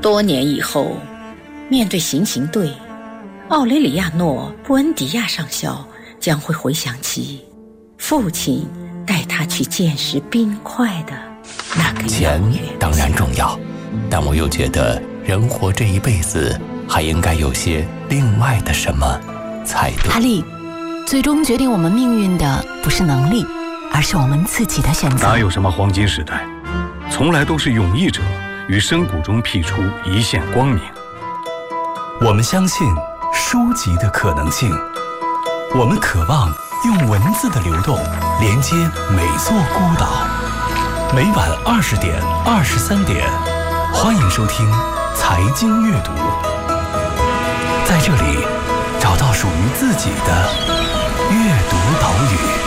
多年以后，面对行刑队，奥雷里亚诺·布恩迪亚上校将会回想起父亲带他去见识冰块的那个钱当然重要，但我又觉得人活这一辈子还应该有些另外的什么才对。 阿丽，最终决定我们命运的不是能力，而是我们自己的选择。 哪有什么黄金时代，从来都是勇毅者于深谷中辟出一线光明。 我们相信书籍的可能性，我们渴望用文字的流动连接每座孤岛。每晚20点、23点，欢迎收听财经阅读，在这里找到属于自己的阅读岛屿。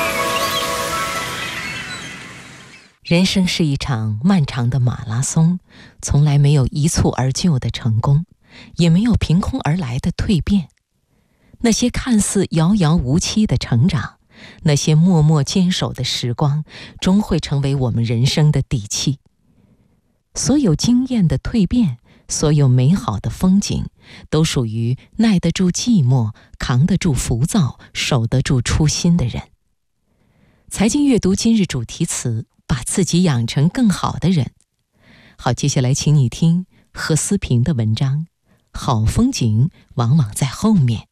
人生是一场漫长的马拉松，从来没有一蹴而就的成功，也没有凭空而来的蜕变。那些看似遥遥无期的成长，那些默默坚守的时光，终会成为我们人生的底气。所有经验的蜕变，所有美好的风景，都属于耐得住寂寞、扛得住浮躁、守得住初心的人。财经阅读今日主题词：把自己养成更好的人。好，接下来请你听何思平的文章《好风景往往在后面》。